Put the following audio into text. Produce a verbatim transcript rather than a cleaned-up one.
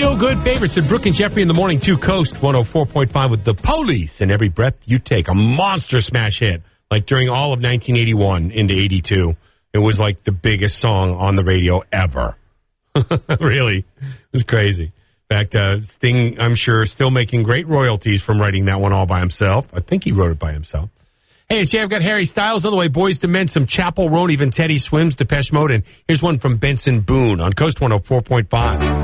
feel-good favorites at Brooke and Jeffrey in the morning, too. Coast one oh four point five with The Police and Every Breath You Take. A monster smash hit, like during all of nineteen eighty-one into eighty-two. It was like the biggest song on the radio ever. Really. It was crazy. In fact, uh, Sting, I'm sure, still making great royalties from writing that one all by himself. I think he wrote it by himself. Hey, it's Jay. I've got Harry Styles on the way. Boys to Men, some Chapel Roan, even Teddy Swims, Depeche Mode. And here's one from Benson Boone on Coast one oh four point five.